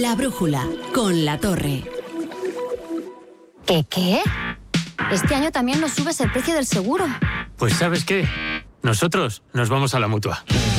La brújula, con La Torre. ¿Qué? Este año también nos subes el precio del seguro. Pues ¿sabes qué? Nosotros nos vamos a la Mutua.